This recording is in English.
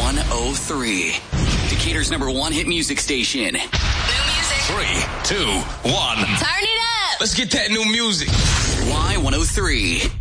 Y103. Decatur's #1 hit music station. New music. 3, 2, 1. Turn it up. Let's get that new music. Y103.